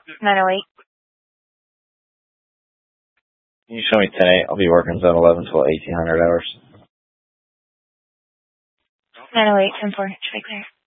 908. Can you show me 10-8? I'll be working zone 11 till 1800 hours. 908, 10-4. Should I clear?